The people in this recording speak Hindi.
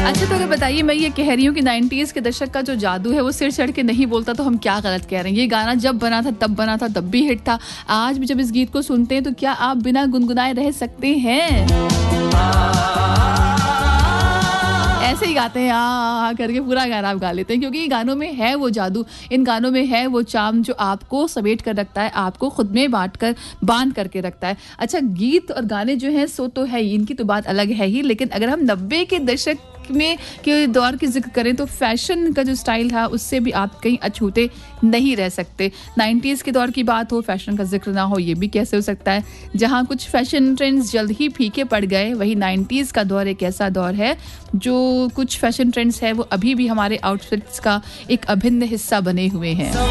अच्छा तो अगर बताइए, मैं ये कह रही हूँ कि 90s के दशक का जो जादू है वो सिर चढ़ के नहीं बोलता, तो हम क्या गलत कह रहे हैं? ये गाना जब बना था तब भी हिट था। आज भी जब इस गीत को सुनते हैं तो क्या आप बिना गुनगुनाए रह सकते हैं? ऐसे ही गाते हैं आ करके पूरा गाना आप गा लेते हैं, क्योंकि गानों में है वो जादू, इन गानों में है वो चार्म जो आपको समेट कर रखता है, आपको खुद में बांध करके रखता है। अच्छा, गीत और गाने जो हैं सो तो है ही, इनकी तो बात अलग है ही, लेकिन अगर हम 90 के दशक में के दौर की जिक्र करें तो फैशन का जो स्टाइल था उससे भी आप कहीं अछूते नहीं रह सकते। 90s के दौर की बात हो, फैशन का जिक्र ना हो, ये भी कैसे हो सकता है? जहां कुछ फैशन ट्रेंड्स जल्द ही फीके पड़ गए, वही 90s का दौर एक ऐसा दौर है जो कुछ फैशन ट्रेंड्स है वो अभी भी हमारे आउटफिट्स का एक अभिन्न हिस्सा बने हुए हैं।